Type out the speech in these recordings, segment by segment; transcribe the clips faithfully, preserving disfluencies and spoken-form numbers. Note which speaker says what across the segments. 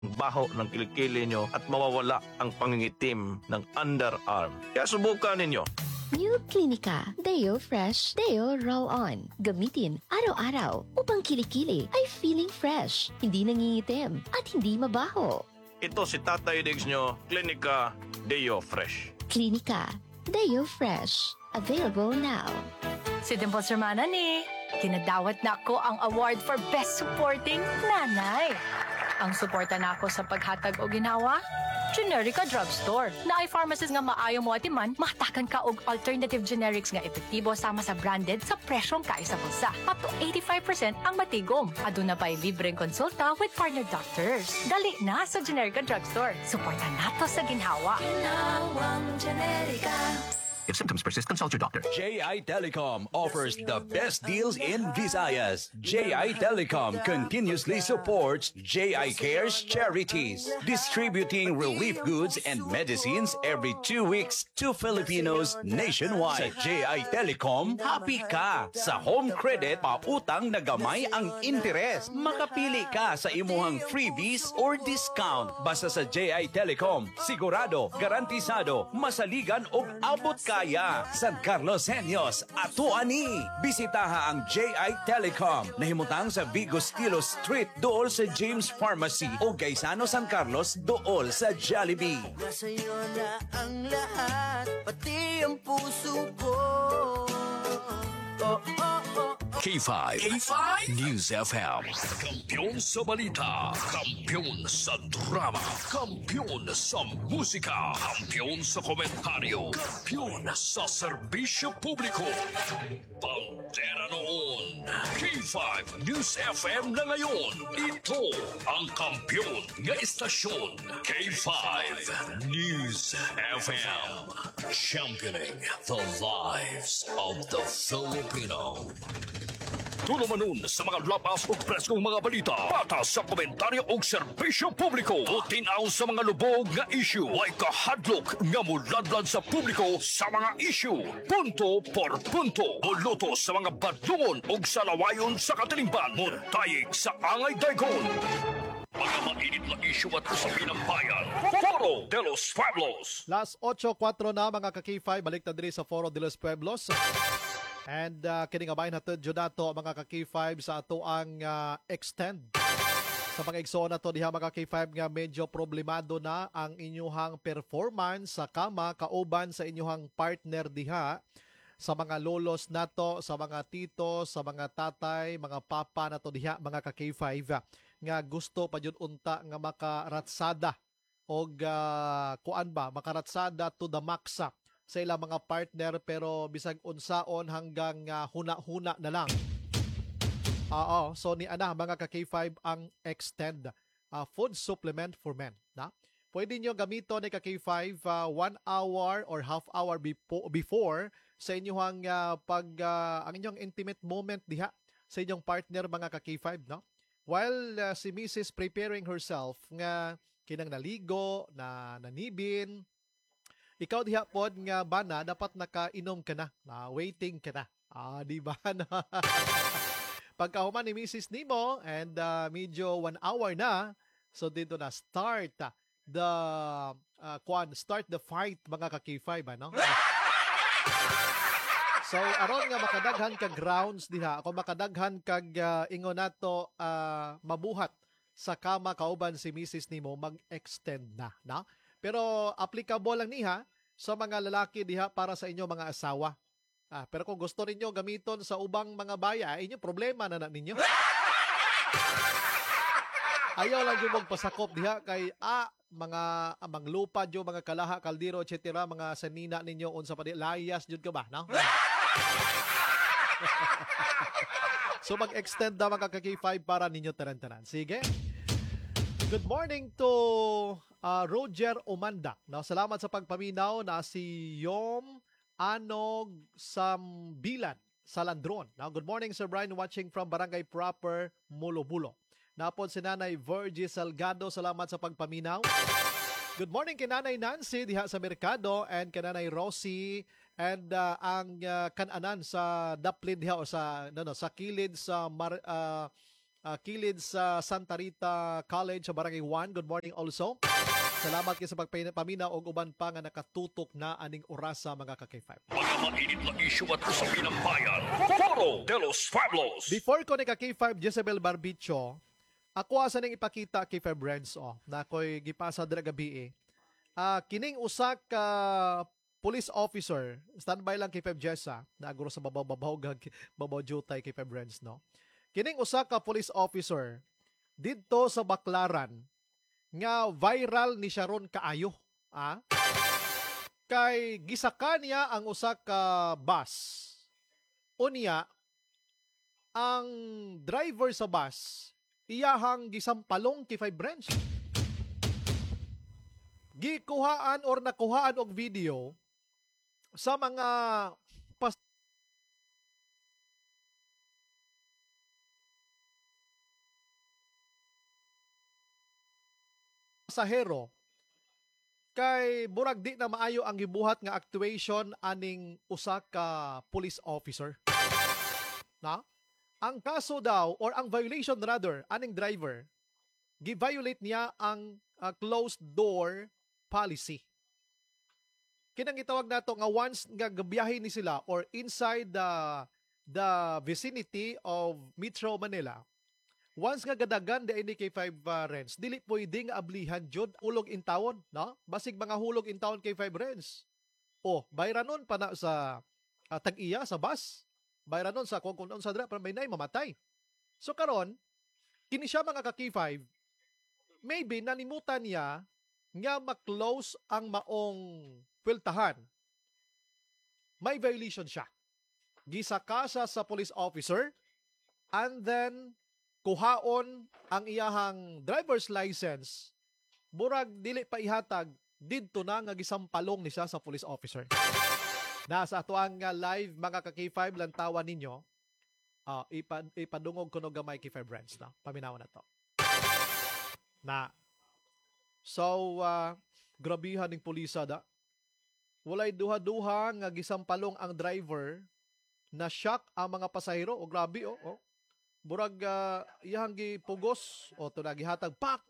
Speaker 1: baho ng kilikili nyo at mawawala ang pangingitim ng underarm. Kaya subukan ninyo.
Speaker 2: New Clinica Deo Fresh Deo Roll-On. Gamitin araw-araw upang kilikili ay feeling fresh, hindi nangingitim at hindi mabaho.
Speaker 1: Ito si Tatay Diggs nyo, Clinica Deo Fresh.
Speaker 2: Clinica Deo Fresh. Available now.
Speaker 3: Si Dimple Sermana ni, kinadawat na ako ang award for Best Supporting Nanay. Ang suporta na ako sa paghatag o ginawa, Generica Drugstore. Na ay pharmacist nga maayo mo atiman, mahatakan ka og alternative generics nga epektibo sama sa branded sa presyong kaisa bulsa. Up to eighty-five percent ang matigom. Aduna pa'y libreng konsulta with partner doctors. Dali na sa Generica Drugstore. Suporta nato sa ginhawa.
Speaker 4: Ginhawang Generica.
Speaker 5: If symptoms persist, consult your doctor.
Speaker 6: J I Telecom offers the best deals in Visayas. J I Telecom continuously supports J I Cares charities, distributing relief goods and medicines every two weeks to Filipinos nationwide. Sa J I Telecom, happy ka! Sa home credit, pautang na gamay ang interes. Makapili ka sa imuhang freebies or discount. Basta sa J I Telecom, sigurado, garantisado, masaligan o abot kaya. San Carlos Senyos, ato ani. Bisitaha ang J I Telecom. Nahimutang sa Vigo Stilo Street dool sa James Pharmacy o Gaisano San Carlos dool sa Jollibee.
Speaker 4: Sa'yo na ang lahat, pati ang puso ko. Oh, oh, oh, oh.
Speaker 7: K five. K five News F M. Kampiyon sa balita. Kampiyon sa drama. Kampiyon sa musika. Kampiyon sa komentaryo. Kampiyon sa serbisyo publiko. Pantera noon. K five News F M na ngayon. Ito ang kampiyon nga istasyon. K five News F M. Championing the lives of the Filipino. Tulumanon sa mga labas o preskong mga balita. Patas sa komentaryo o serbisyo publiko. Tutinaw sa mga lubog nga issue. Way kahadlok nga muladlad sa publiko sa mga issue. Punto por punto. Buluto sa mga badlungon o salawayon sa katilingban. Muntayig sa angay dagon. Mga mainit na issue at usapin ng bayan. Foro de los Pueblos.
Speaker 8: Las eight oh four na mga ka-K five, balik na diri sa Foro de los Pueblos. And uh, kining abay natin dyan nato mga ka-K five sa ato ang uh, extend. Sa mga igsoon na to diha mga K five nga medyo problemado na ang inyuhang performance sa kama kauban sa inyuhang partner diha. Sa mga lolos nato, sa mga tito, sa mga tatay, mga papa nato diha mga ka-K five nga gusto pa jud unta nga makaratsada og uh, kuan ba makaratsada to the max sa ilang mga partner pero bisag unsaon hanggang uh, huna-huna na lang. Oo, so ni ana mga ka-K five ang extend uh, food supplement for men. Na? Pwede nyo gamiton ni ka-K five uh, one hour or half hour before, before sa inyong uh, pag uh, ang inyong intimate moment diha sa inyong partner mga ka-K five. No? While uh, si Missus preparing herself nga kinang naligo, na nanibin, ikaw diha pod nga bana dapat nakainom ka na, na waiting ka na. Ah, di ba? Pagkahuman ni Missus Nimo and uh, medyo one hour na, so dito na start uh, the uh, kwan, start the fight mga ka-K five ano? So aron nga makadaghan kag grounds diha, ako makadaghan kag uh, ingon nato uh, mabuhat sa kama kauban si Missus Nimo mag-extend na, no? Pero applicable lang niha sa mga lalaki diha para sa inyo mga asawa. Ah, pero kung gusto ninyo gamiton sa ubang mga baya, inyo problema na na ninyo. Ayaw lang yung magpasakop diha kay ah, mga amang lupa jo mga kalaha, kaldero, et cetera mga sanina ninyo unsa pa di layas jud ka ba, no? So mag-extend na mga ka-K five para ninyo tanan-tanan. Sige. Good morning to uh, Roger Omanda. Now, salamat sa pagpaminaw na si Yom Anog Sambilan sa Landron. Now, good morning Sir Brian watching from Barangay Proper, Mulobulo. Napon si Nanay Virgie Salgado, salamat sa pagpaminaw. Good morning kay Nanay Nancy diha sa Merkado and kay Nanay Rosie and uh, ang uh, kananan sa Daplin diha o sa no, no, sa kilid sa Mar, uh, ah, kilid sa Santa Rita College sa Barangay one. Good morning also. Salamat kayo sa pagpamina og uban pa nga nakatutok na aning orasa mga ka-K five.
Speaker 7: Mga mainit na isyu at usapin ng bayan. Foro de los Pueblos.
Speaker 8: Before ko ni ka-K five Jezebel Barbicho, ako asa ning ipakita K five Brands oh, na ako'y gipasa dira gabi eh. Ah, kining usa ka police officer, standby lang K five Jessa, na aguro sa babaw-babaw gag babaw jutay K five Brands no. Kining usa ka police officer didto sa Baclaran nga viral ni Sharon kaayo, ah? Kay gisaka niya ang usa ka bus. Unya ang driver sa bus iyahang gisampalong K five Branch. Gikuhaan or nakuhaan og video sa mga pas pasahero kay burag di na maayo ang gibuhat nga actuation aning usa ka police officer. Na? Ang kaso daw or ang violation rather aning driver gi-violate niya ang uh, closed door policy. Kinang gitawag nato nga once nga gabiyahe ni sila or inside the the vicinity of Metro Manila, once nga gadagan the N D K five uh, rents, dili pwede nga ablihan jud hulog in town, no? Basig mga hulog in town K five rents. O, bayranon pa na sa uh, tag-iya sa bus. Bayranon sa kung kung sa dra para may nay mamatay. So karon, kini siya mga ka-K five, maybe nanimutan niya nga ma-close ang maong pweltahan. May violation siya. Gisaka siya sa police officer and then kuhaon ang iyahang driver's license, burag dili pa ihatag, didto na nga gisampalong ni siya sa police officer. Nasa ato ang uh, live mga ka-K five lantawan ninyo, uh, ipad, ipadungog ko no gamay K five Brands na. Paminaw na to. Na. So, uh, grabihan ng pulisa da. Walay duha-duha nga gisampalong ang driver, na shock ang mga pasahero. O grabe oh. oh. Burag uh, iyang gipugos o to na gihatag pak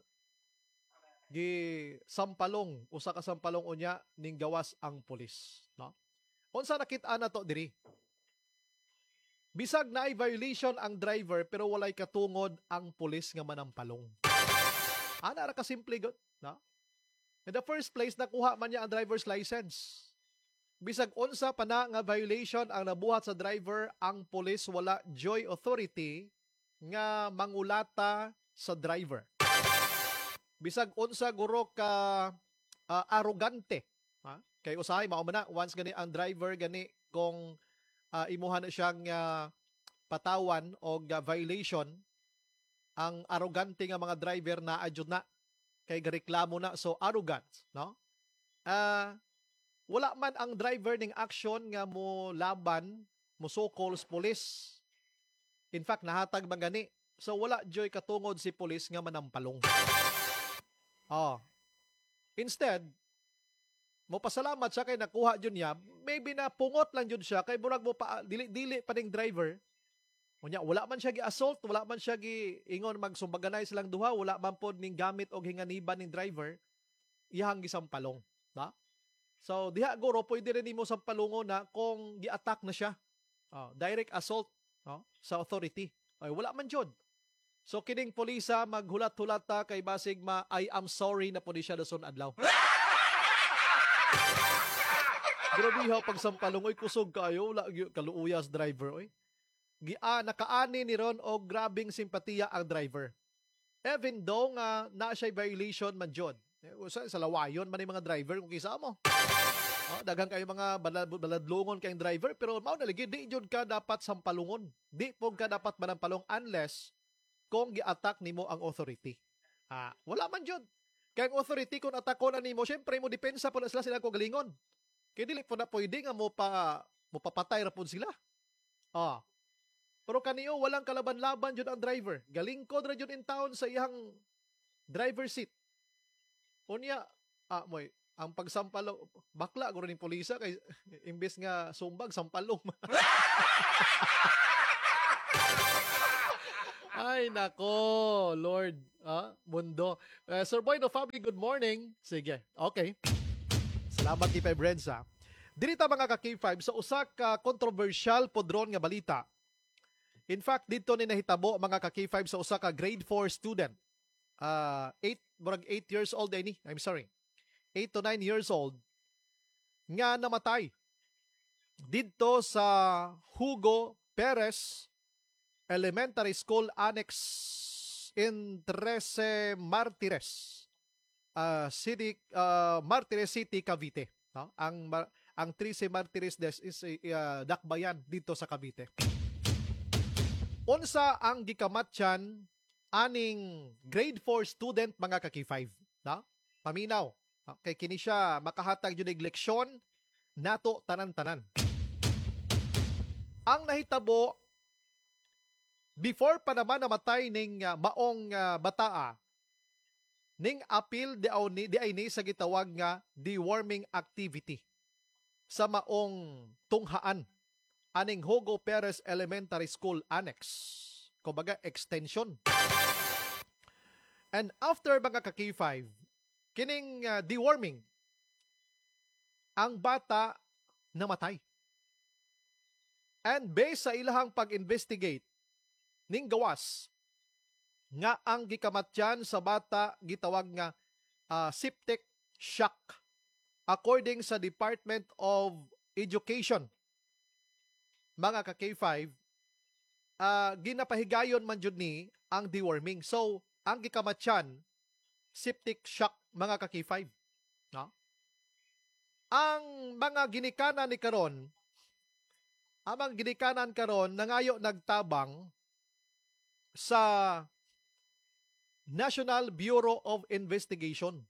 Speaker 8: gi sampalong usa ka sampalong unya ning gawas ang pulis, no? Unsa nakit-an na to diri? Bisag na ay violation ang driver pero walay katungod ang pulis nga manampalong. Ana ra ka simple gud, no? In the first place nakuha man niya ang driver's license. Bisag unsa pa na nga violation ang nabuhat sa driver, ang pulis wala joy authority nga mangulata sa driver. Bisag unsa guro ka uh, arrogante, ha? Kay usahay mao man na once gani ang driver gani kung uh, imuha na siyang uh, patawan o uh, violation, ang arrogante nga mga driver na adjud na kay gareklamo na, so arrogant, no? Ah uh, wala man ang driver ning action nga mo laban mo sukol sa pulis. In fact, nahatag man gani. So wala joy katungod si pulis nga manampalong. Oh. Instead, mo pasalamat siya kay nakuha jud niya. Maybe na pungot lang jud siya kay burag mo pa dili-dili pa ning driver. Unya wala man siya gi-assault, wala man siya gi-ingon magsumbaganay silang duha, wala man pod ning gamit og hinganiban ning driver. Iyang gisampalong, na? So diha guro pwede rin nimo sampalungon na kung gi-attack na siya. Oh, direct assault, no, sa authority. Ay wala man jud. So kining pulisa maghulat-hulat ta kay basig ma I am sorry na pud siya dason adlaw. Grabe ha pag sampalong oy kusog kayo wala kaluuyas driver oy. Gia nakaani ni ron og grabing simpatiya ang driver. Even though nga na siya violation man jud. Usa sa lawayon man yung mga driver kung kisa mo. Oh, daghang kayo mga balad, baladlungon kayong driver pero mao na lagi di jud ka dapat sampalungon. Di po ka dapat manampalong unless kung gi-attack nimo ang authority. Ah, wala man jud. Kay ang authority kung atakon na nimo, syempre mo depensa po na sila sila ko galingon. Kay dili po na pwede nga mo pa mo papatay ra pud sila. Ah. Pero kaniyo walang kalaban-laban jud ang driver. Galingkod ra jud in town sa iyang driver seat. Unya, ah, moy, ang pagsampalong, bakla guro ning pulisa kay imbes nga sumbag sampalong. Ay, nako, Lord. Ah, mundo. Uh, Sir Boy, no family, good morning. Sige, okay. Salamat kay Brenza. Dirita mga ka-K five, sa usa ka controversial podron nga balita. In fact, dito ni nahitabo mga ka-K five sa usa ka grade four student. Uh, eight, murag eight years old, eh, ni. I'm sorry. eight to nine years old. Nga namatay. Dito sa Hugo Perez Elementary School Annex in Trece Martires, uh, City, uh, Martires City, Cavite. No? Ang ang Trece Martires des is uh, dakbayan dito sa Cavite. Unsa ang gikamatyan aning grade four student mga ka-K five. No? Paminaw. No? Kay kini siya makahatag yun ng leksyon nato tanan-tanan. Ang nahitabo before pa naman namatay ning uh, maong uh, bataa, ning apil di, ni, di ay ni sa gitawag nga deworming activity sa maong tunghaan aning Hugo Perez Elementary School Annex. Kumbaga, extension. And after mga ka-K five, kining uh, deworming, ang bata namatay. And based sa ilahang pag-investigate, ning gawas nga ang gikamatyan sa bata gitawag nga uh, septic shock according sa Department of Education. Mga ka-K five, uh, ginapahigayon man jud ni ang deworming. So, ang gikamatyan septic shock mga ka-K five. No? Ang mga ginikanan ni karon, ang mga ginikanan karon nangayo nagtabang sa National Bureau of Investigation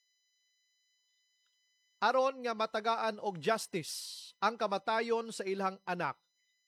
Speaker 8: aron nga matagaan og justice ang kamatayon sa ilang anak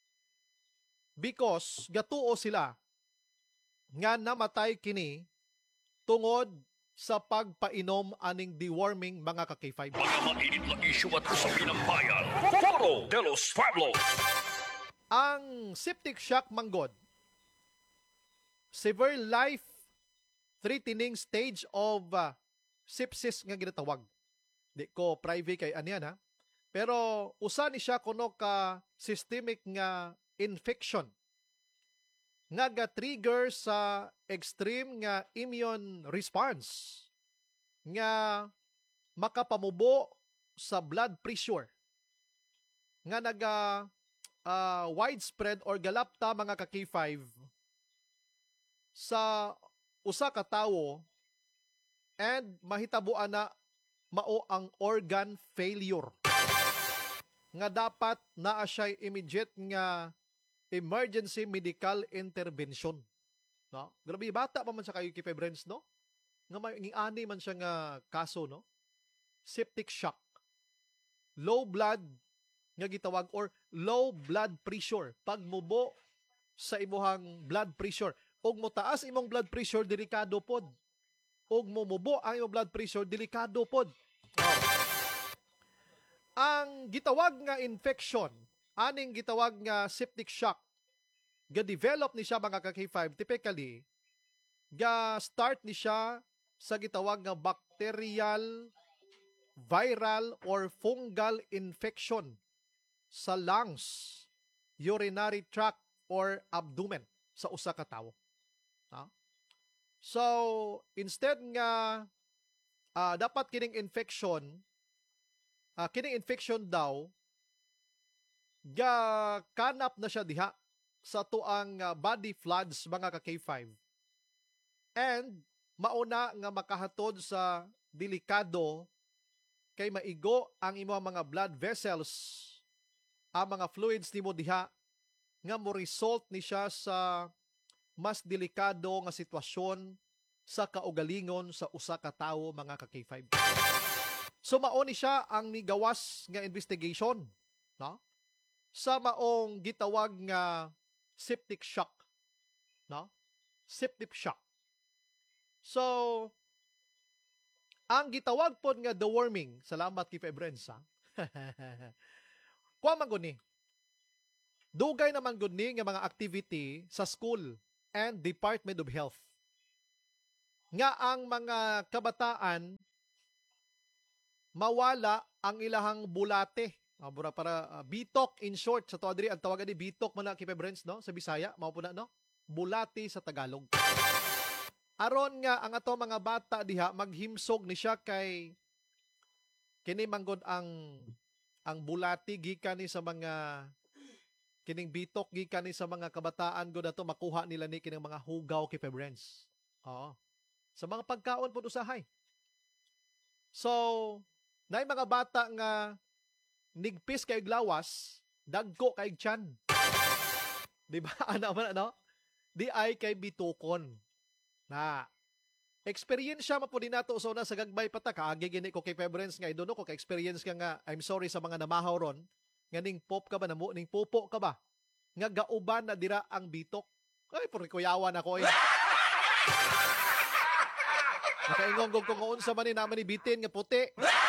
Speaker 8: because gatuo sila nga namatay kini tungod sa pagpainom aning deworming mga ka-K five.
Speaker 7: Mga mainit na isyu at usapin ng bayan. Foro de los Pueblos.
Speaker 8: Ang septic shock manggod, severe life-threatening stage of uh, sepsis nga ginatawag. Di ko private kay aniyan ha. Pero usa ni siya kuno ka systemic nga infection nga ga-trigger sa extreme nga immune response nga makapamubo sa blood pressure nga naga uh, widespread or galapta mga ka-K five sa usa ka tawo and mahitabuan na mao ang organ failure nga dapat naa siya immediate nga emergency medical intervention. No? Grabe, bata pa man sa kayo kay Febrens, no? Nga may ani man siya nga kaso, no? Septic shock. Low blood nga gitawag or low blood pressure. Pagmubo sa imuhang blood pressure. Og mo taas imong blood pressure, delikado pod. Og mumubo ang imong blood pressure, delikado pod. Oh. Ang gitawag nga infection, aning gitawag nga septic shock, ga-develop ni siya mga ka-K five, typically, ga-start ni siya sa gitawag nga bacterial, viral, or fungal infection sa lungs, urinary tract, or abdomen sa usa ka tawo. Ha? So, instead nga, uh, dapat kining infection, uh, kining infection daw, ga kanap na siya diha sa tuang uh, body floods mga ka-K five. And mauna nga makahatod sa delikado kay maigo ang imong mga blood vessels, ang mga fluids nimo diha nga mo result ni siya sa mas delikado nga sitwasyon sa kaugalingon sa usa ka tawo mga ka-K five. So mao ni siya ang nigawas nga investigation, no? Sa maong gitawag nga septic shock, no? Septic shock. So, ang gitawag pod nga deworming, salamat kay Febrenza. Kuha man gud ni. Dugay naman gud ni nga mga activity sa school and Department of Health. Nga ang mga kabataan mawala ang ilahang bulate. Uh, para para uh, bitok in short sa to adri ang tawagan ni bitok man na kipebrenz no sa Bisaya mao po na no bulati sa Tagalog. Aron nga ang ato mga bata diha maghimsog ni siya kay kini manggod ang ang bulati gikan ni sa mga kining bitok gikan ni sa mga kabataan gud ato makuha nila ni kining mga hugaw kipebrenz. Oo. Sa mga pagkaon pud usahay. So, naay mga bata nga nigpis kay glawas, dagko kay tiyan. Di ba? Ano man ano? Di ay kay bitukon. Na experience siya mapudi nato so na sa gagbay pata kaagi gini ko kay Febrens nga idono ko kay experience ka nga I'm sorry sa mga namahaw ron nga ning pop ka ba namo ning pupo ka ba nga gauban na dira ang bitok. Ay puri kuyawan ako eh. Nakaingong kung kung unsa man ni naman ni bitin nga puti.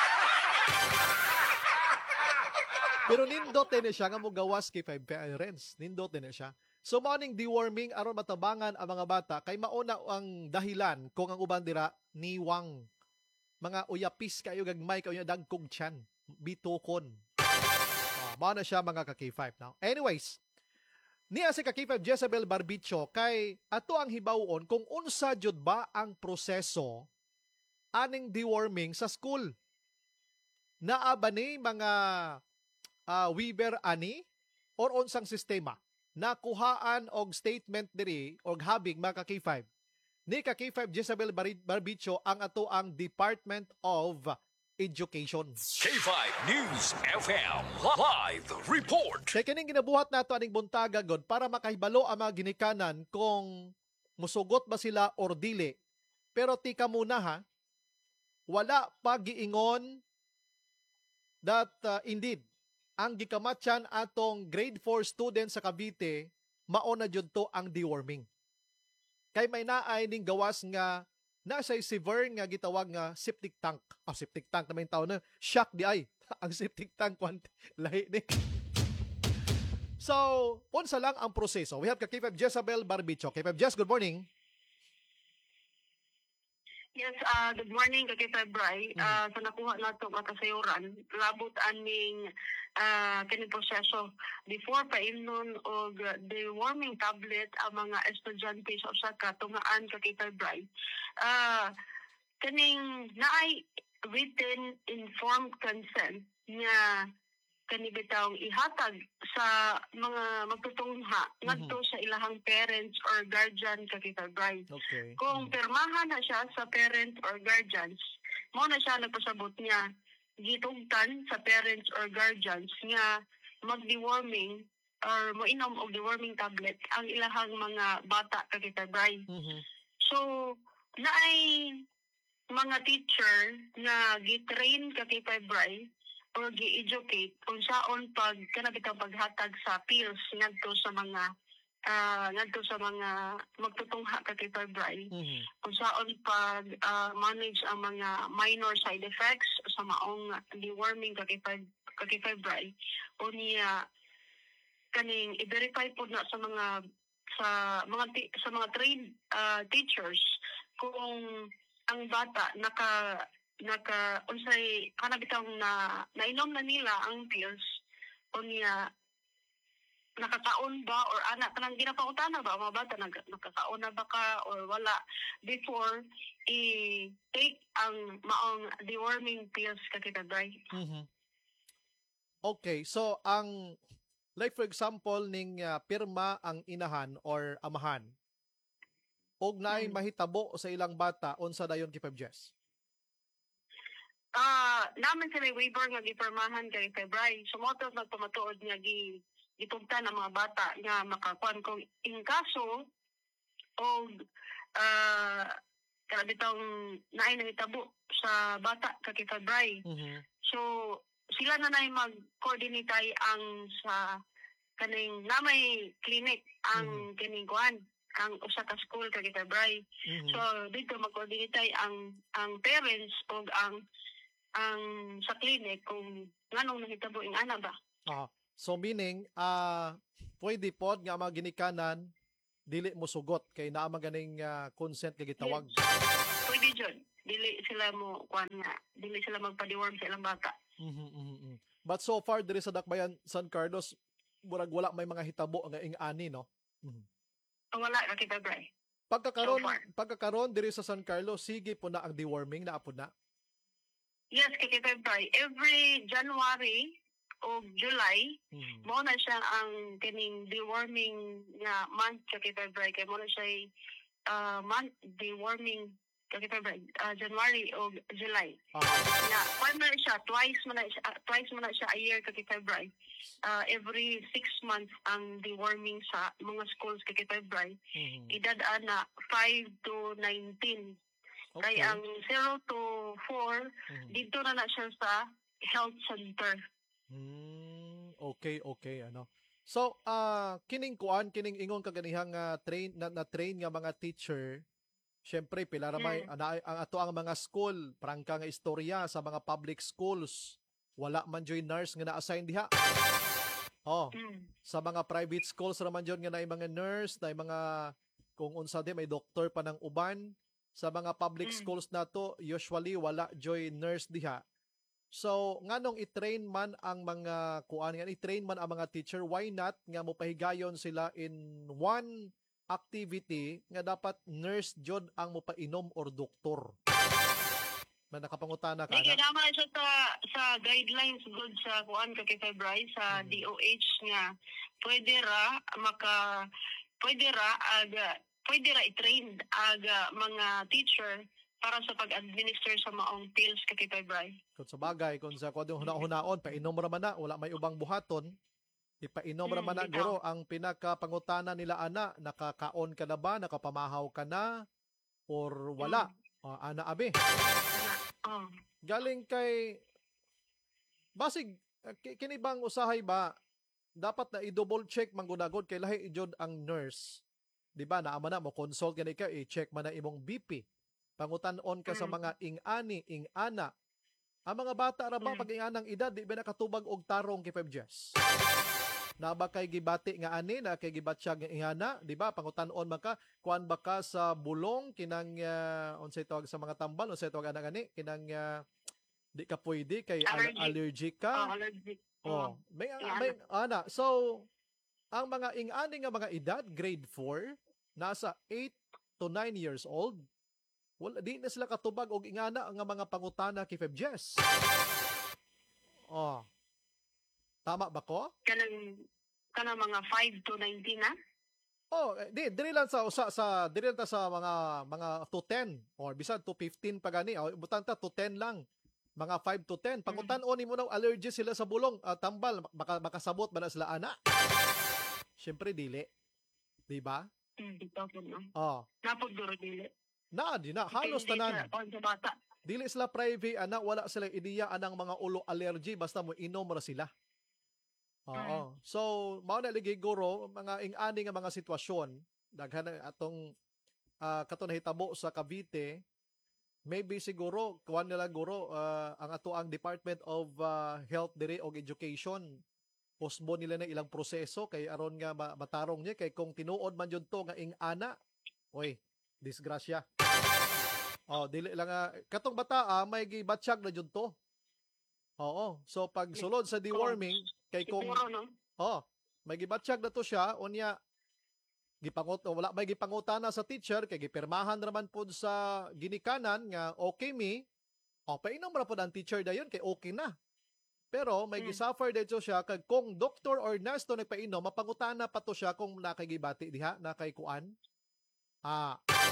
Speaker 8: Pero nindot din siya nga mo gawas kay five parents. Nindot din siya. So morning deworming aron matabangan ang mga bata kay mauna ang dahilan kung ang uban dira niwang mga uyapis kayo gagmay kayo dagkog tiyan bitukon. Uh, mao na siya mga ka K five now. Anyways, niya si ka K five Jezebel Barbicho kay ato ang hibawon kung unsa jud ba ang proseso aning deworming sa school. Naa ba ni mga uh, Weaver ani or unsang sistema nakuhaan og statement diri og habig mga ka K five ni ka K five Jezebel Barbicho ang ato ang Department of Education.
Speaker 7: K five News F M Live Report.
Speaker 8: Kaya kining ginabuhat nato aning buntaga god para makahibalo ang mga ginikanan kung musugot ba sila or dili. Pero tika muna ha, wala pa giingon that uh, indeed ang gikamatyan atong grade four student sa Cavite mao na jud to ang deworming. Kay may naay ning gawas nga nasa severe nga gitawag nga septic tank. Ah, septic tank na may tao na shock di ay. Ang septic tank kwanti lahi ni. So, unsa lang ang proseso. We have ka K five Jezebel Barbicho. K five Jez, good morning.
Speaker 9: Yes, uh, good morning, K five Bri.
Speaker 8: Mm.
Speaker 9: Uh, sa nakuha na ito makasayuran, labot aning uh, kaning proseso. Before pa imnon og deworming tablet ang mga estudyante sa usa ka tungaan ka K five Bri. Uh, kaning naay written informed consent nga kani bitawng ihatag sa mga magtutungha ngadto
Speaker 8: Mhm.
Speaker 9: sa ilahang parents or guardian ka K five Bri.
Speaker 8: Okay.
Speaker 9: Kung pirmahan na siya sa parent or guardians, mo na siya nagpasabot niya gitugtan sa parents or guardians nga mag-deworming or moinom og deworming tablet ang ilahang mga bata ka K five Bri.
Speaker 8: Mhm.
Speaker 9: So, naay mga teacher nga gitrain ka K five Bri or gi-educate kung saon pag kanabitang paghatag sa pills ngadto sa mga uh, ngadto sa mga magtutungha ka K five Bri.
Speaker 8: Mhm.
Speaker 9: Kung saan pag uh, manage ang mga minor side effects sa maong deworming ka K five ka K five Bri o niya kaning i-verify po na sa mga sa mga ti- sa mga trained uh, teachers kung ang bata naka naka unsay kana bitang na nainom na nila ang pills o niya nakakaon ba or anak kanang ginapautana ba mga bata nag, nakakaon na ba ka or wala before i-take ang maong deworming pills ka K five Bri.
Speaker 8: Mhm. Okay, so ang like for example ning uh, pirma ang inahan or amahan og naay
Speaker 9: Mm.
Speaker 8: mahitabo sa ilang bata unsa dayon K five Jez.
Speaker 9: Ah, namin sila waiver nga gipormahan kay February. So mo to nagpamatuod nga gi gitugtan ang mga bata nga makakuan kung in kaso og ah uh, bitong naay nangitabo sa bata ka kay February.
Speaker 8: Mhm.
Speaker 9: So sila na nay mag-coordinate ay ang sa kaning namay clinic ang kining kuan ang usa ka school kay February.
Speaker 8: Mhm.
Speaker 9: So dito mag-coordinate ay ang ang parents og ang ang sa clinic kung nganong nahitabo ing ana ba.
Speaker 8: Ah, so meaning ah pwede pod nga mga ginikanan dili mo sugot kay naa man ganing ah, consent kay gitawag.
Speaker 9: Pwede jud. Dili sila mo kuan nga, dili sila magpa-deworm sa ilang bata.
Speaker 8: Mhm, mhm, mhm. But so far diri sa Dakbayan San Carlos murag wala may mga hitabo nga ing-ani no. Mhm.
Speaker 9: O wala ka kita, Bray.
Speaker 8: Pagkakaron
Speaker 9: So far.
Speaker 8: pagkakaron diri sa San Carlos sige po na ang deworming na apod na.
Speaker 9: Yes, kay kita, Bray. Every January o July,
Speaker 8: Mhm.
Speaker 9: mo na siya ang kining deworming nga month kay kita, Bray. Kay mo na siya uh, month deworming kay kita, Bray. Uh, January o July.
Speaker 8: Ah,
Speaker 9: Na, kwan mo na siya, twice mo na siya, uh, twice mo na siya a year kay kita, Bray. Uh, every six months ang deworming sa mga schools kay kita, Bray.
Speaker 8: mhm.
Speaker 9: Edad ana five to nineteen.
Speaker 8: Okay.
Speaker 9: Kay ang zero to four,
Speaker 8: Mhm.
Speaker 9: dito na na siya sa health center.
Speaker 8: Hmm, okay, okay, ano. So, ah kining kuan, kining ingon kaganihang ah, train na, na train nga mga teacher, syempre pila ra may
Speaker 9: Mm.
Speaker 8: ana- ang ato ang mga school, prangka nga istorya sa mga public schools. Wala man joy nurse nga na-assign diha. Oh,
Speaker 9: Mm.
Speaker 8: sa mga private schools raman jud nga naay mga nurse, naay mga kung unsa di may doktor pa ng uban. Sa mga public
Speaker 9: Mm.
Speaker 8: schools nato, usually wala joy nurse diha. So, nganong i-train man ang mga kuan nga i-train man ang mga teacher, why not nga mopahigayon sila in one activity nga dapat nurse jud ang mopainom or doktor. Man nakapangutana ka
Speaker 9: Di
Speaker 8: na.
Speaker 9: kaya naman siya sa, sa guidelines good sa kuan kay February sa
Speaker 8: Mhm.
Speaker 9: D O H nga pwede ra maka pwede ra aga pwede ra i-train aga mga teacher para sa pag-administer sa maong pills kay February.
Speaker 8: Kung sa bagay, kung sa kung huna-hunaon, painom ra man na, wala may ubang buhaton. Ipainom ra
Speaker 9: Mm,
Speaker 8: man na,
Speaker 9: bitaw.
Speaker 8: guro, ang pinakapangutana nila ana, nakakaon ka na ba, nakapamahaw ka na, or wala. Ah, ana abi.
Speaker 9: Oh.
Speaker 8: Galing kay basig uh, ki- kini bang usahay ba dapat na i-double check manggunagod kay lahi ijod ang nurse. Di ba naama na mo consult gani ka i-check man na imong B P. Pangutan-on ka sa
Speaker 9: Mm.
Speaker 8: mga ing-ani, ing-ana. Ang mga bata ra ba
Speaker 9: Mm.
Speaker 8: pag inganang edad di ba nakatubag og tarong kay Feb Jess? Na ba kay gibati nga ani na kay gibatsyag nga ihana, di ba? Pangutan-on man ka kuan ba ka sa bulong kinang uh, unsay tawag sa mga tambal, unsay tawag ana gani kinang uh, di ka pwede kay al-
Speaker 9: Allergic.
Speaker 8: allergic
Speaker 9: Oh,
Speaker 8: ka.
Speaker 9: allergic.
Speaker 8: Oh, may
Speaker 9: Ingana.
Speaker 8: may ana. So ang mga ing-ani nga mga edad grade four nasa eight to nine years old. Wala di na sila katubag og ingana nga mga pangutana kay Feb Jess. Oh. Tama ba ko?
Speaker 9: Kanang kanang mga five to nineteen na.
Speaker 8: Oh, eh, di diri lang sa usa sa diri lang ta sa mga mga to ten or bisan to fifteen pa gani. Oh, butan ta to ten lang. Mga five to ten. Pangutan-on nimo na allergy sila sa bulong, ah, tambal, maka, makasabot ba na sila ana? Syempre dili. Di ba?
Speaker 9: Mm, dito po no.
Speaker 8: Oh,
Speaker 9: Napod duro dili.
Speaker 8: na di na halos
Speaker 9: Depende
Speaker 8: tanan.
Speaker 9: sa- on sa bata.
Speaker 8: Dili sila private ana, wala sila ideya anang mga ulo allergy basta mo inom ra sila. Oo. So, mao na ligi guro mga ing-ani nga mga sitwasyon daghan na atong uh, kato nahitabo sa Cavite. Maybe siguro kuan nila guro ah, ang ato ang Department of ah, Health diri og Education. Posbo nila na ilang proseso kay aron nga ma- matarong niya kay kung tinuod man jud to nga ing-ana. Oy, disgrasya. Oh, dili lang nga katong bata ah, may gibatsyag na jud to. Oo. So pag sulod sa deworming kay kung
Speaker 9: Siguro no.
Speaker 8: oh, may gibatsyag na to siya unya gipangut wala may gipangutana sa teacher kay gipirmahan naman pod sa ginikanan nga okay mi. O painom ra pod ang teacher dayon kay okay na. Pero may
Speaker 9: Mm.
Speaker 8: gisuffer dito siya kag kung doctor or nurse to nagpainom mapangutana pa to siya kung nakagibati diha nakay kuan. Ah.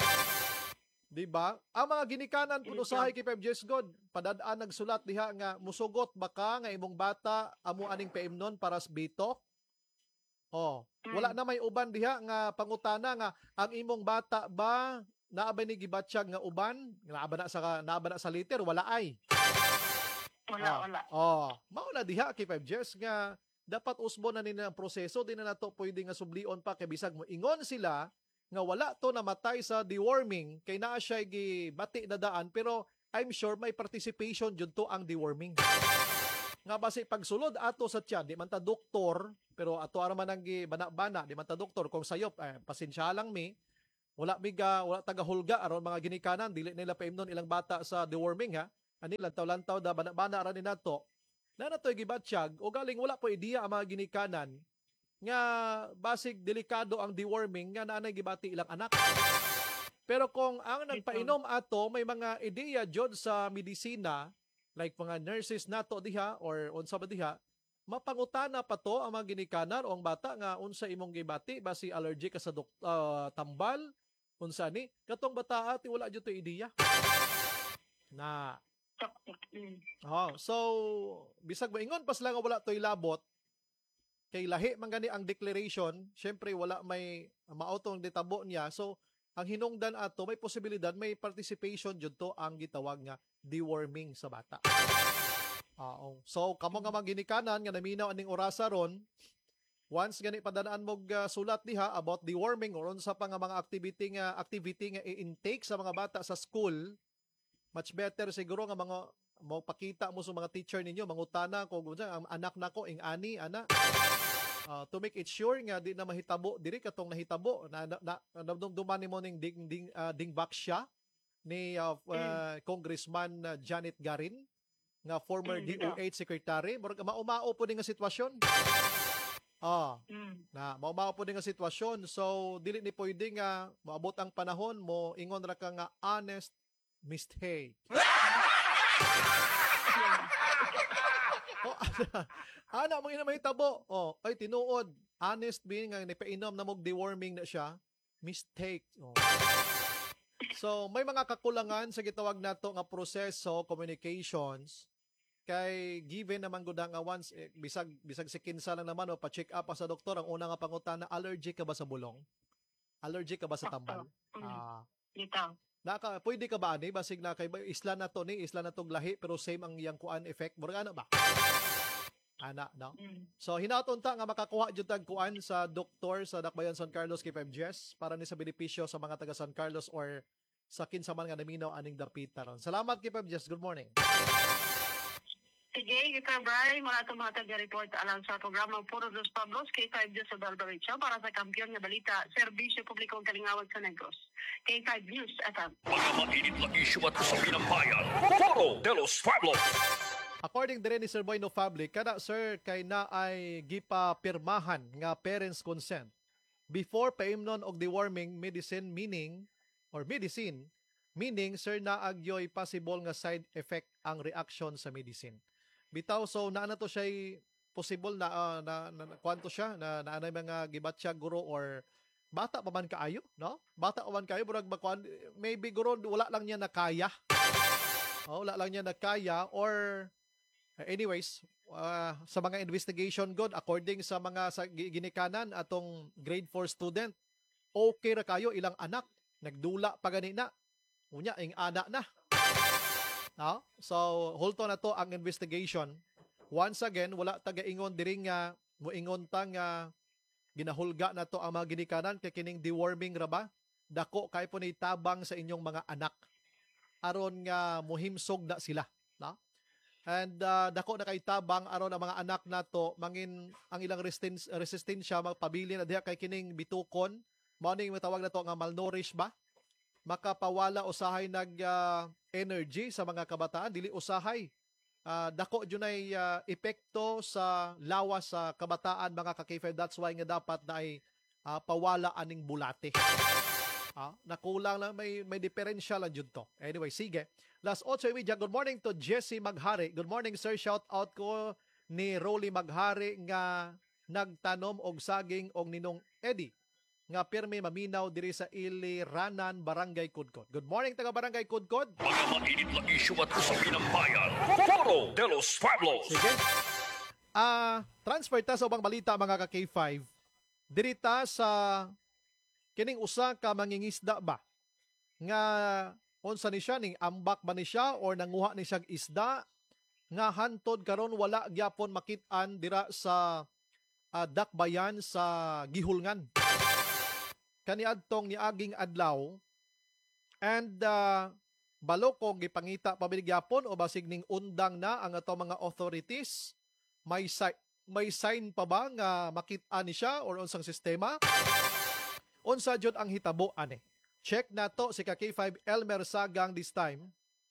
Speaker 8: Di ba? Ang mga ginikanan puno usahay kay Pep Jess God, padadaan nagsulat diha nga musugot baka nga imong bata amo aning paimnon para sa bitok. Oh, wala na may uban diha nga pangutana nga ang imong bata ba naa ba ni gibatsyag nga uban? Naa ba na sa naa ba na sa liter? Wala ay.
Speaker 9: Wala,
Speaker 8: Ah,
Speaker 9: wala.
Speaker 8: Oh, mao na diha kay Pep Jess nga dapat usbo na nila ang proseso di na nato pwede nga sublion pa kay bisag mo ingon sila nga wala to namatay sa deworming kay naa siya gibati na daan pero I'm sure may participation jud to ang deworming. nga basi pagsulod ato sa tiyan, di man ta doktor, pero ato ara man ang bana-bana, di man ta doktor kung sayop eh, pasensya lang mi. Wala biga, wala taga-hulga aron mga ginikanan, dili nila paimnon ilang bata sa deworming ha. Ani lantaw-lantaw da bana-bana ra ni nato. Na natoy gibatsyag o galing wala po ideya ang mga ginikanan nga basig delikado ang deworming nga naanay gibati ilang anak. Pero kung ang nagpainom ato may mga ideya jud sa medisina like mga nurses nato diha or unsa ba diha, mapangutana pa to ang mga ginikanan o ang bata nga unsa imong gibati basi allergic ka sa dok- uh, tambal unsa ni katong bata ati wala jud to ideya. Na
Speaker 9: Mm.
Speaker 8: oh, so bisag maingon pas lang nga wala toy labot kay lahi man gani ang declaration, syempre wala may mautong ditabo niya. So ang hinungdan ato may posibilidad may participation jud to ang gitawag nga deworming sa bata. Oo. So kamo nga mga ginikanan nga naminaw aning orasa ron, once gani padanaan mo uh, sulat diha about deworming or unsa pa nga mga activity nga activity nga i-intake sa mga bata sa school, much better siguro nga mga mo pakita mo sa mga teacher ninyo, mangutana kung ang anak nako ing ani ana. Uh, to make it sure nga di na mahitabo diri katong nahitabo na na, na duman mo ning ding ding uh, dingbak siya ni uh, uh, Congressman uh, Janet Garin nga former D O H secretary, murag maumao po din nga sitwasyon. Ah, na maumao po din nga sitwasyon. So dili ni pwede nga maabot ang panahon mo ingon ra ka nga honest mistake. Oh, ana mo ina mahitabo. Oh, ay tinuod. Honest being nga nipainom na mog deworming na siya. Mistake. Oh. So may mga kakulangan sa gitawag nato nga proseso communications kay given naman gud nga once eh, bisag bisag si kinsa lang naman o pa-check up pa sa doktor ang una nga pangutana, allergic ka ba sa bulong? Allergic ka ba sa tambal? Ah,
Speaker 9: Dito.
Speaker 8: naka pwede ka ba ani basig na kay isla na to ni isla na tong lahi pero same ang iyang kuan effect murag ano ba? Ana, no?
Speaker 9: Mm.
Speaker 8: So hinaton ta nga makakuha jud tag kuan sa doktor sa Dakbayan San Carlos K five G S para ni sa benepisyo sa mga taga San Carlos or sa kinsa man nga naminaw aning dapita ron. Salamat K five G S. Good morning.
Speaker 9: Sige, kita Bray, mula itong mga taga-report alang sa programa Puro Dos Pablos, K five News sa Dalbaritsa para sa kampiyon nga balita, Serbisyo Publikong Kalingawag sa Negros. K five News F M.
Speaker 7: Mga mainit na isyu at usapin ng bayan. Puro de los Pueblos.
Speaker 8: According dire ni Sir Boy No Fabric, kada sir kay na ay gipa pirmahan nga parents consent before paimnon og deworming medicine meaning or medicine meaning sir na agyoy possible nga side effect ang reaction sa medicine. Bitaw so naa na to siya possible na uh, na, na, na kwanto siya na naanay mga gibat siya guro or bata pa man kaayo, no? Bata pa man kaayo burag bakwan maybe guro wala lang niya nakaya. Oh, wala lang niya nakaya or anyways, uh, sa mga investigation god according sa mga sa ginikanan atong grade four student, okay ra kayo ilang anak nagdula pa ganina. Unya ing ana na. No? So, hulto na to ang investigation. Once again, wala taga-ingon diri nga moingon ta nga ginahulga na to ang mga ginikanan kay kining deworming ra ba? Dako kay po ni tabang sa inyong mga anak aron nga muhimsog na sila, no? And uh, dako na kay tabang aron ang mga anak nato mangin ang ilang resistance resistensya magpabili na diha kay kining bitukon mao ning matawag na to nga malnourished ba? Makapawala usahay nag uh, energy sa mga kabataan dili usahay uh, dako junay uh, epekto sa lawas sa kabataan mga ka-K five. That's why nga dapat na ay uh, pawala aning bulate. Ah, nakulang lang may may diferensya lang jud to. Anyway, sige. Last otso media. Good morning to Jesse Maghari. Good morning sir. Shout out ko ni Rolly Maghari nga nagtanom og saging og ninong Eddie nga pirmi maminaw diri sa Iliranan, Barangay Kudkod. Good morning taga Barangay Kudkod.
Speaker 7: Mga mainit na isyu at usapin ng bayan. Puro de los Pueblos.
Speaker 8: Sige. Ah, uh, transfer ta sa ubang balita mga ka-K five. Diri ta sa kining usa ka mangingisda ba nga unsa ni siya ning ambak ba ni siya or nanguha ni siya isda nga hantod karon wala gyapon makit-an dira sa uh, Dakbayan sa Gihulngan. Kaniadtong niaging adlaw and uh, balo kung gipangita pamilyapon o basig ning undang na ang ato mga authorities, may si- may sign pa ba nga makita ni siya or unsang sistema? Unsa jud ang hitabo ani? Check nato si ka K five Elmer Sagang this time.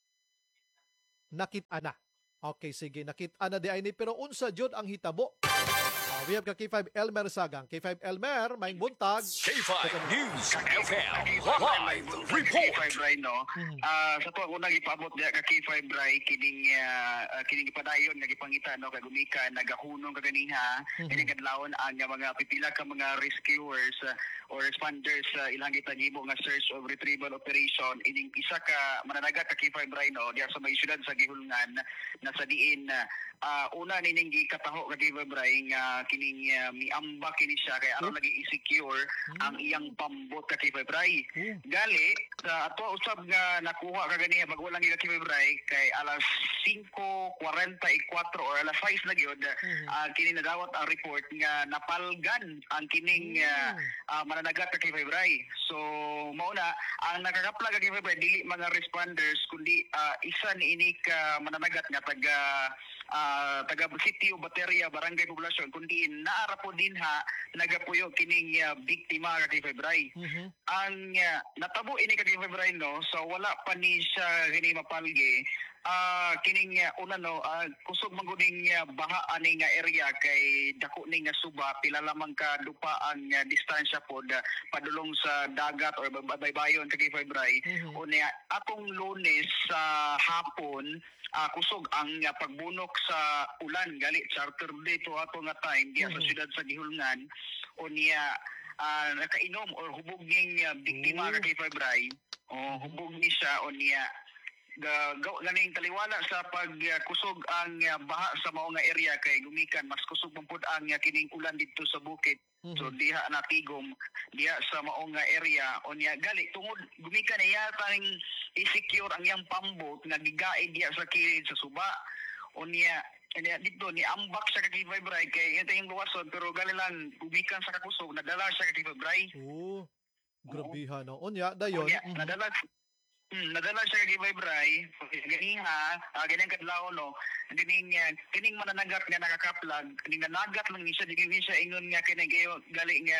Speaker 8: Nakita na. Okay, sige, nakita na di ay ni pero unsa jud ang hitabo? Uh, we have ka K five Elmer Sagang. K five Elmer, maing buntag.
Speaker 7: K five News F M Live Report.
Speaker 10: K five Bray, no? Ah, sa to ako nang ipaabot diya ka K five Bray kining ah, ah, kining ipadayon nga gipangita no kay gumika nagahunong kaganiha kining kadlawon ang ah, mga pipila ka mga rescuers ah, or responders sa ilang gitagimo nga search or retrieval operation ining isa ka mananagat ka K five Bray, no diya sa may syudad sa Gihulngan na sa diin ah, una nining gikataho ka K five Bray nga kining uh, miamba kini siya kay aron lagi i-secure ang iyang pambot ka K five Bray. Gali sa ato usab nga nakuha ka ganiya pag walang ka K five Bray kay alas cinco cuarenta y cuatro or alas sais na gyud uh, kini nadawat ang report nga napalgan ang kining uh, uh, mananagat ka K five Bray. So mao na ang nakakapla ka K five Bray dili mga responders kundi uh, isa ni ini ka mananagat nga taga uh, taga sitio Bateria Barangay Poblasyon kundi naara po din ha nagapuyo kining uh, biktima ka K five Bray. Mm-hmm. Ang uh, natabo ini ka K five Bray, no so wala pa ni siya gini mapalgi uh, kining uh, una no uh, kusog manguning uh, baha ani nga area kay dako ni nga suba pila lamang ka dupa ang uh, distansya pod uh, padulong sa dagat or baybayon ka K five Bray. Mm-hmm. Unya atong Lunes sa uh, hapon uh, kusog ang uh, pagbunok sa ulan gali charter day to ato nga time diya mm-hmm. sa siyudad sa Gihulngan unya uh, nakainom or hubog ning uh, biktima ka K five Bray o hubog ni siya unya gaw ganing taliwala sa pagkusog uh, ang uh, baha sa mao nga area kay gumikan mas kusog man pud ang uh, kining ulan didto sa bukid. Mm-hmm. So diha natigom diha sa mao nga area unya gali tungod gumikan iya tang i-secure ang iyang pambot nga gigaid diha sa kilid sa suba unya kanya dito ni ambak sa K five Bray kay ito yung luwason pero gali lang gumikan sa kakusog nadala sa K five Bray.
Speaker 8: Oh, grabiha no. Unya dayon.
Speaker 10: Unya, mm-hmm. nadala Hmm, nadala siya kay K five Bray, ganiha, uh, ganyan kadlaw no, ganing uh, kining mananagat nga nakakaplag, kining nanagat lang siya, di gini siya ingon nga kining gayo gali nga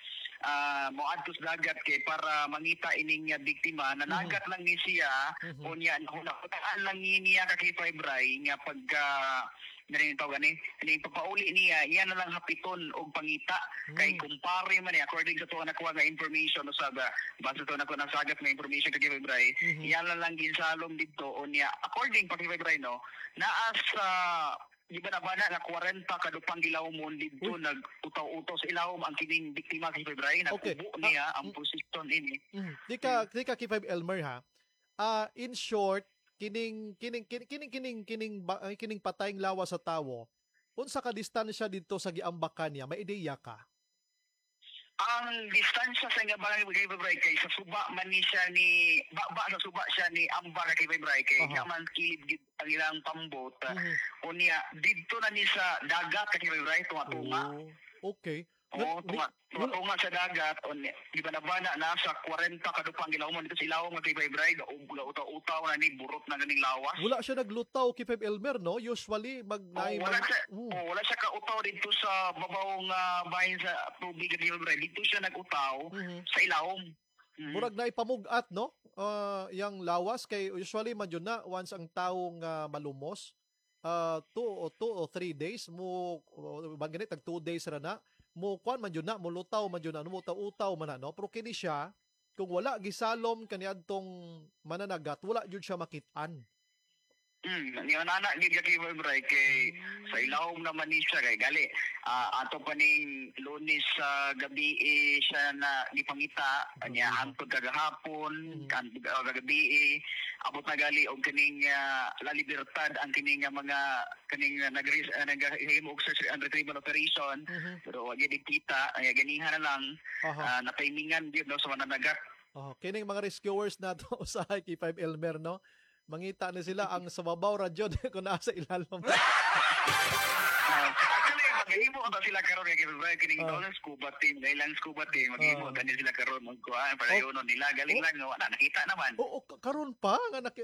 Speaker 10: uh, moadtos dagat kay para mangita ining uh, biktima, nanagat mm-hmm. lang ni siya, mm-hmm. unya nakutaan lang niya ka K five Bray nga pagka uh, ganing tawag ani ini papauli niya iya na lang hapiton og pangita mm. kay kumpare man ni according sa tuwa nakuha nga information no saga base to nako nasagat nga information kay K five Bray mm-hmm. iya na lang ginsalom didto unya according pa K five Bray no naa sa di ba na bana nga kwarenta kadupang gilawmon didto nag-utaw-utaw sa ilawom ang kining biktima kay K five Bray nakubo okay. niya ang position ini
Speaker 8: mm-hmm. di ka di ka K five Elmer ha uh, in short kining kining kining kining kining kining, kining patayng lawas sa tawo unsa ka distansya dito sa giambakan niya may ideya ka?
Speaker 10: Ang distansya sa nga barangay K five Bray kay sa suba man ni siya ni baba sa suba siya ni amba ka K five Bray kay uh-huh. naman kilid gid ang ilang pambot uh-huh. unya didto na ni sa dagat ka K five Bray tunga-tunga.
Speaker 8: Oh, okay.
Speaker 10: Oo, tunga, tunga sa dagat on di ba na bana nasa kwarenta kadupang gilawon dito sa ilawom nga K five Bray utaw-utaw na ni burot na ganing lawas.
Speaker 8: Wala siya naglutaw K five Elmer no usually mag
Speaker 10: oh, wala siya mm. oh, wala siya kautaw dito sa babawong uh, bahin sa tubig K five Bray dito siya nagutaw mm-hmm. sa ilawom. Mm-hmm. Murag na ipamugat no uh, yang lawas kay usually man yun na once ang taong uh, malumos uh, two o two o three days mo uh, ganit tag two days ra na mo kwan man yun na, mo lutaw man yun na, mo utaw-utaw man na, no? Pero kini siya, kung wala gisalom kaniadtong mananagat, wala yun siya makitaan. Hmm, nga nana gid ka K five Bray kay sa ilawom naman ni siya kay gali uh, ato pa ning Lunes sa uh, gabi eh, siya na gipangita anya hangtod kagahapon kan uh, gabi eh, abot na gali og kining uh, La Libertad ang kining uh, mga kining uh, nagris uh, nagahimo og search and retrieval operation mm-hmm. pero wa gid kita ay ganiha na lang uh-huh. uh, na timingan gyud no sa mananagat.
Speaker 8: Oh, kining mga rescuers nato sa K five Elmer no. Mangita na sila ang sababaw radyo kung nasa ilalim.
Speaker 10: Actually, Mahimo ba sila karon kay February kining
Speaker 8: Ah.
Speaker 10: uh. scuba team, ilang scuba team, maghimo
Speaker 8: Ah.
Speaker 10: gani sila karon magkuan para
Speaker 8: Oh.
Speaker 10: yun nila galing
Speaker 8: Oh.
Speaker 10: lang nga wala nakita naman.
Speaker 8: Oo, ka- karon pa nga nakit.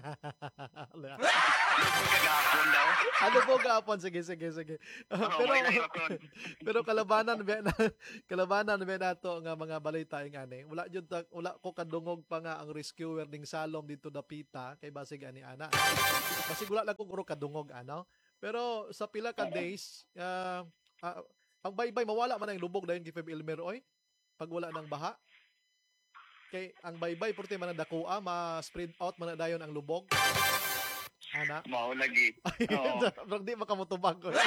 Speaker 10: Lubog kagahapon daw.
Speaker 8: Ano po gapon? Sige, sige, sige.
Speaker 10: Oo,
Speaker 8: pero
Speaker 10: may nahirapan.
Speaker 8: pero kalabanan ba na kalabanan ba nato nga mga balita nga ni. Wala jud ta- wala ko kadungog pa nga ang rescuer ning Salom dito dapita kay basig ani ana. Basig wala lang ko kuro kadungog ano. Pero sa pila ka days ah, ah, ang baybay mawala man ang lubog dayon kay Feb Elmer oy. Pag wala ng baha. Kay ang baybay purti man ang dakuha, ma-spread out man na dayon ang lubog. Ana.
Speaker 10: Mao lagi. Oo.
Speaker 8: Pero di makamutubag ko.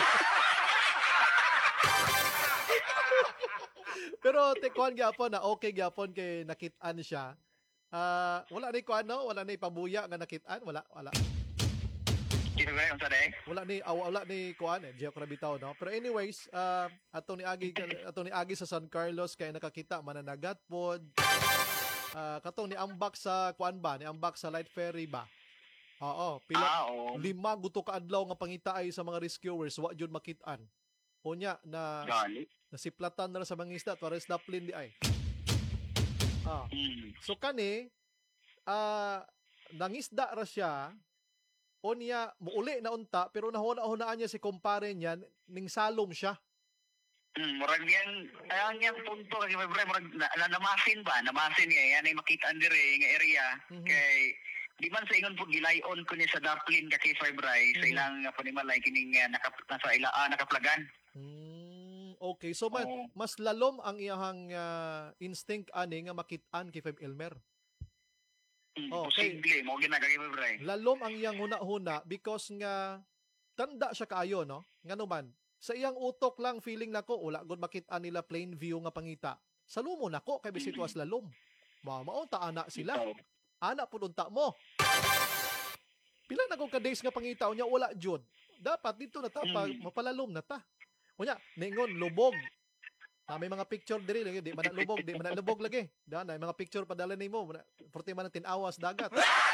Speaker 8: Pero tekuan gyapon na okay gyapon kay nakit-an siya. Ah, wala ni kuan no, wala ni pabuya nga nakit-an, wala, wala.
Speaker 10: Kino ba yung sada eh?
Speaker 8: Wala ni aw wala ni kuan eh, Gio Crabitaw no. Pero anyways, uh, ato ni Agi ato ni Agi sa San Carlos kay nakakita mananagat pod. Ah, katong ni ambak sa kuan ba, ni ambak sa Light Ferry ba. Oo, pila
Speaker 10: Ah, oo.
Speaker 8: lima guto ka adlaw nga pangita ay sa mga rescuers wa jud makit-an. Unya na
Speaker 10: Gali.
Speaker 8: nasiplatan na lang sa mga isda para sa daplin di ay. Ah,
Speaker 10: Hmm.
Speaker 8: so kani ah nangisda ra siya unya muuli na unta pero nahuna-hunaan niya si kumpare niyan ning salom siya.
Speaker 10: Hmm, murag yan, ang yang punto kasi February, murag na, na, namasin ba? Namasin niya, yan ay makita dire nga area.
Speaker 8: Mhm.
Speaker 10: Kay, di man sa ingon po, gilayon ko niya sa Dublin ka kay February, sa
Speaker 8: Mhm.
Speaker 10: ilang uh, panimalay, kining uh, nakap, nasa ila, ah, nakaplagan.
Speaker 8: Hmm, okay, so ma-
Speaker 10: Oo.
Speaker 8: mas lalom ang iyang ah, instinct ani nga makit-an kay Feb Elmer.
Speaker 10: Hmm,
Speaker 8: Oh, okay.
Speaker 10: posible, mo ginagawa kay February.
Speaker 8: Lalom ang iyang huna-huna because nga tanda siya kaayo no. Ngano man sa iyang utok lang feeling nako wala gud makit-an nila plain view nga pangita. Salumo nako kay bisit was lalom. Mao ta ana sila.
Speaker 10: Ikaw.
Speaker 8: Ana pud unta mo. Pila na kong ka-days nga pangitaw niya wala jud. Dapat dito na ta pa,
Speaker 10: Mm.
Speaker 8: mapalalom na ta. Unya, ningon lubog. Ah, may mga picture diri lagi, di man na lubog, di man na lubog lagi. Da na mga picture padala nimo, forty man na tinawas dagat.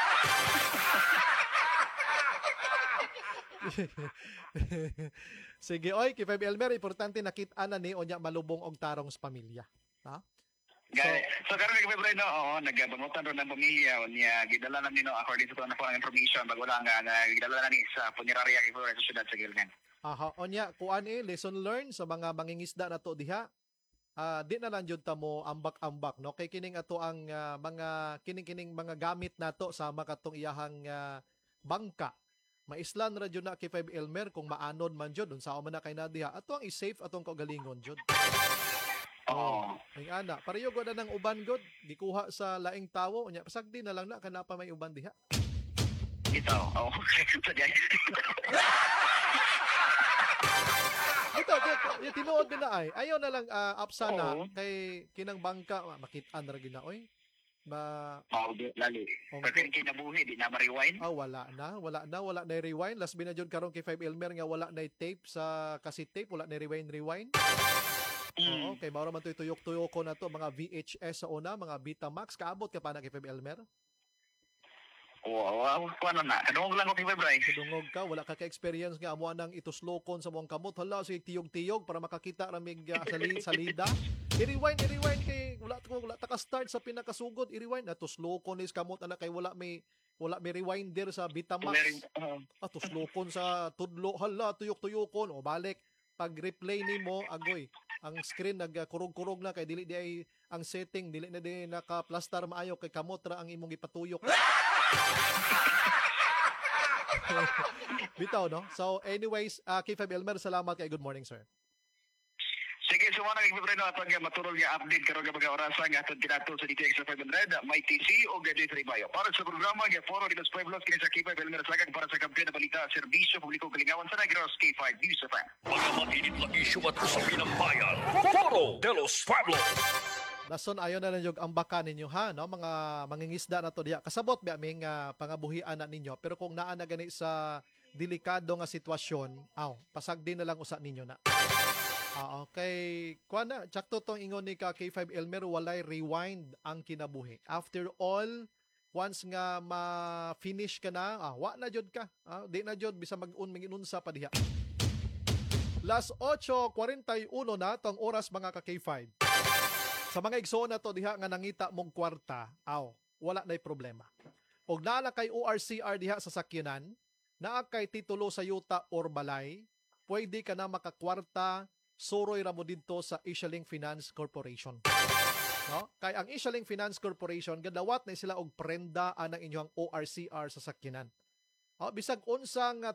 Speaker 8: Sige, oy, kay Feb Elmer, importante nakit-an na ni onya malubong og tarong sa pamilya. Ha?
Speaker 10: Gaya. So, karon kay February, no, oo, nagbamutan ron ng pamilya, niya, gidala na nino, according sa na po ang information, bago lang nga, nga, gidala na ni sa punerarya kay February sa syudad sa Gilgan.
Speaker 8: Aha, onya kuan eh lesson learned sa mga mangingisda nato diha. Ah, di na lang jud ta mo ambak-ambak no kay kining ato ang ah, mga kining-kining mga gamit nato sama katong iyahang ah, bangka. Maislan ra jud na kay Feb Elmer kung maanod man jud unsa man na kay na diha. Ato ang i-safe atong kaugalingon jud.
Speaker 10: Oo.
Speaker 8: Ay ana, pareho gud na ng uban gud gikuha sa laing tawo unya pasagdi na lang na kana pa may uban diha.
Speaker 10: Ito, oo. So, diyan.
Speaker 8: Ito, yung tinuod din na ay. Ayaw na lang uh, apsa na
Speaker 10: Oo.
Speaker 8: kay kinang bangka. ah, Makit-an ra gina oy. Ma
Speaker 10: Oo, di, lali.
Speaker 8: Okay.
Speaker 10: Pagka kinabuhi, di na ma-rewind.
Speaker 8: ah, wala na, wala na, wala na rewind. Last binadyon karon kay Five Elmer nga wala na tape sa cassette tape, wala na rewind rewind. Oo,
Speaker 10: Mm.
Speaker 8: kay mao man tuy tuyok-tuyok ko na to mga V H S sa una, mga Betamax kaabot ka pa na kay Five Elmer.
Speaker 10: Oo, wow, ano na. Kadungog lang ko kay February.
Speaker 8: Kadungog ka, wala ka ka-experience nga amo nang ituslokon sa mong kamot. Hala, sige tiyog-tiyog para makakita ramig uh, sa li- salida. I-rewind, i-rewind kay wala ko wala ta ka start sa pinakasugod, i-rewind na tuslokon is kamot ana kay wala may wala may rewinder sa Betamax.
Speaker 10: Oo.
Speaker 8: Ah, tuslokon sa tudlo. Hala, tuyok-tuyokon o balik pag replay nimo agoy ang screen nagkurog-kurog na kay dili di ay ang setting dili na di naka-plaster maayo kay kamot ra ang imong ipatuyok. Bitaw, no? So, anyways, uh, kay Feb Elmer, salamat kay good morning, sir.
Speaker 10: Sige, so mga kay February na atong nga maturol nga update karon nga mga orasan nga atong kinato sa D T X five hundred, may T C o Gadget Ribayo. Para sa programa nga Foro de los Pueblos kini sa K five Elmer Sagag para sa kampiyon na balita, serbisyo publiko kalingawan sa Negros K five News F M.
Speaker 7: Mga mainit na isyu at usapin ng bayan. Foro de los Pueblos.
Speaker 8: Dason ayon na lang yung ambakan ninyo ha, no? Mga mangingisda na to diya. Kasabot ba aming uh, pangabuhian na ninyo. Pero kung naa na gani sa delikado nga sitwasyon, aw, pasagdi na lang usa ninyo na. Ah, okay. Kuha na, tsakto tong ingon ni ka K five Elmer, walay rewind ang kinabuhi. After all, once nga ma-finish ka na, ah, wa na jud ka. Ah, di na jud bisa mag-un manginunsa pa diha. Las eight forty-one na tong oras mga ka-K five. Sa mga igsoon na to diha nga nangita mong kwarta, aw, wala na'y problema. Og naa kay O R C R diha sa sakyanan, naa kay titulo sa yuta or balay, pwede ka na makakwarta, suroy ra mo didto sa Ishaling Finance Corporation. No? Kay ang Ishaling Finance Corporation gadawat na sila og prenda anang inyong O R C R sa sakyanan. Oh, bisag unsang uh,